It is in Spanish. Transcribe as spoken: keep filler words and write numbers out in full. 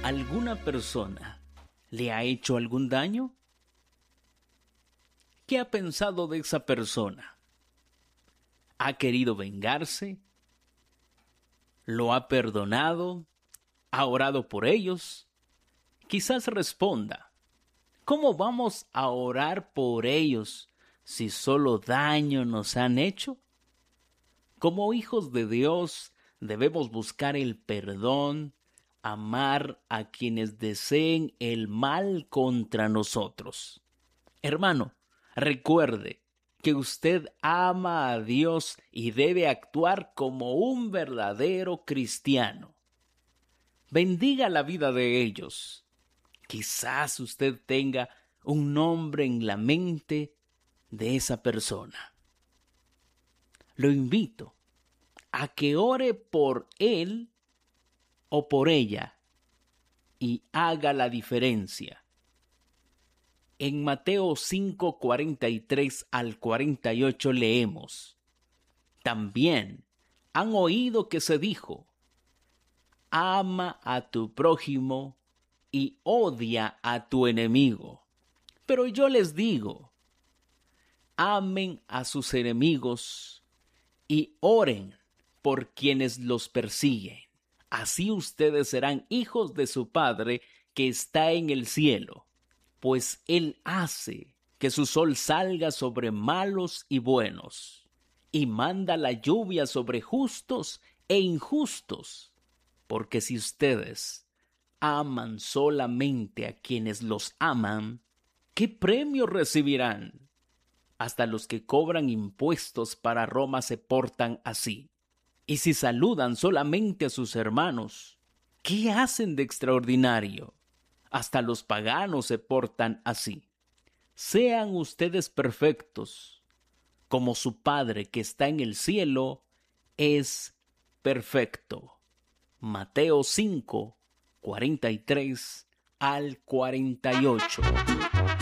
¿Alguna persona le ha hecho algún daño? ¿Qué ha pensado de esa persona? ¿Ha querido vengarse? ¿Lo ha perdonado? ¿Ha orado por ellos? Quizás responda, ¿cómo vamos a orar por ellos si solo daño nos han hecho? Como hijos de Dios, debemos buscar el perdón, amar a quienes deseen el mal contra nosotros. Hermano, recuerde que usted ama a Dios y debe actuar como un verdadero cristiano. Bendiga la vida de ellos. Quizás usted tenga un nombre en la mente de esa persona. Lo invito a que ore por él o por ella y haga la diferencia. En Mateo cinco, cuarenta y tres al cuarenta y ocho leemos: También han oído que se dijo, ama a tu prójimo y odia a tu enemigo. Pero yo les digo, amen a sus enemigos y oren por quienes los persiguen. Así ustedes serán hijos de su Padre que está en el cielo, pues Él hace que su sol salga sobre malos y buenos, y manda la lluvia sobre justos e injustos. Porque si ustedes aman solamente a quienes los aman, ¿qué premio recibirán? Hasta los que cobran impuestos para Roma se portan así. Y si saludan solamente a sus hermanos, ¿qué hacen de extraordinario? Hasta los paganos se portan así. Sean ustedes perfectos, como su Padre que está en el cielo es perfecto. Mateo cinco, cuarenta y tres al cuarenta y ocho.